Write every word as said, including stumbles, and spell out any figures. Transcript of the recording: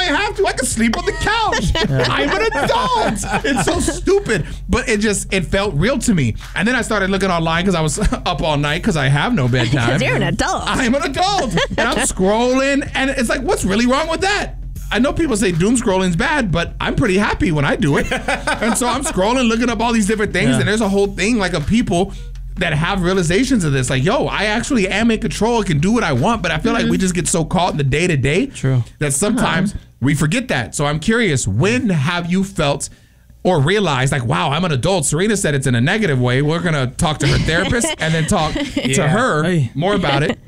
have to? I can sleep on the couch. I'm an adult. It's so stupid. But it just, it felt real to me. And then I started looking online because I was up all night because I have no bedtime. Because you're an adult. I'm an adult. And I'm scrolling. And it's like, what's really wrong with that? I know people say doom scrolling's bad, but I'm pretty happy when I do it. And so I'm scrolling, looking up all these different things. Yeah. And there's a whole thing like of people that have realizations of this. Like, yo, I actually am in control. I can do what I want. But I feel mm-hmm. like we just get so caught in the day to day that sometimes uh-huh. we forget that. So I'm curious, when have you felt or realized like, wow, I'm an adult? Serena said it's in a negative way. We're going to talk to her therapist and then talk yeah. to her hey. more about it.